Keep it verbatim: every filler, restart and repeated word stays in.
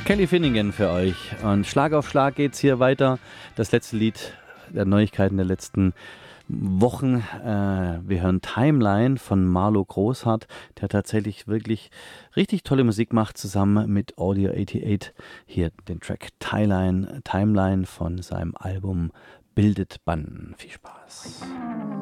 Kelly Finnegan für euch. Und Schlag auf Schlag geht's hier weiter. Das letzte Lied der Neuigkeiten der letzten Wochen. Äh, wir hören Timeline von Marlo Großhardt, der tatsächlich wirklich richtig tolle Musik macht, zusammen mit Audio achtundachtzig. Hier den Track Timeline, Timeline von seinem Album Bildet Banden. Viel Spaß.